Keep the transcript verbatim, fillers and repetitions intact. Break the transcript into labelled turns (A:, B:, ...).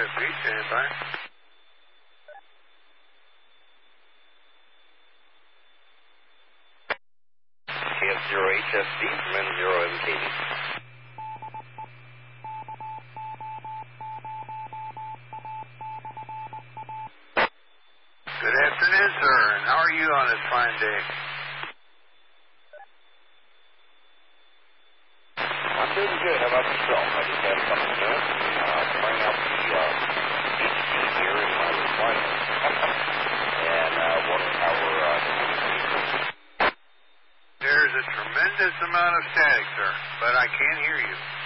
A: S D, stand by.
B: K F zero H S D from N zero M K D.
A: Good afternoon, sir. And how are you on this fine day?
B: I'm doing good. How about yourself? I just had a couple of minutes uh, trying out the uh, H D here in my recliner. and uh, wondering how we're uh,
A: There's a tremendous amount of static, sir, but I can't hear you.